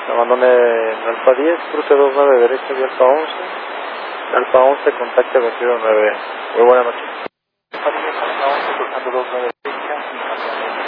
abandone en Alfa 10, cruce 29 derecha y Alfa 11. Alfa 11, contacte 21-9. Muy buena noche.